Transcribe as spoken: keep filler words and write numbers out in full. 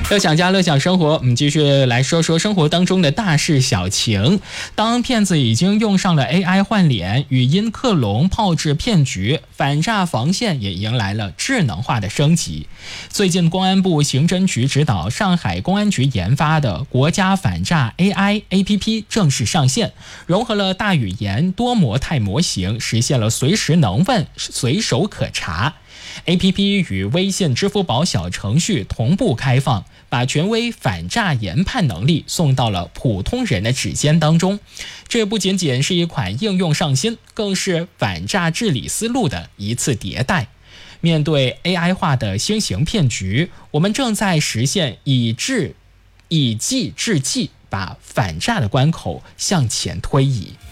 乐享家乐享生活，我们继续来说说生活当中的大事小情。当骗子已经用上了 A I 换脸、语音克隆、炮制骗局，反诈防线也迎来了智能化的升级。最近，公安部刑侦局指导上海公安局研发的国家反诈 A I A P P 正式上线，融合了大语言多模态模型，实现了随时能问、随手可查。A P P 与微信、支付宝小程序同步开放，把权威反诈研判能力送到了普通人的指尖当中。这不仅仅是一款应用上新，更是反诈治理思路的一次迭代。面对 A I 化的新型骗局，我们正在实现以治以计治计，把反诈的关口向前推移。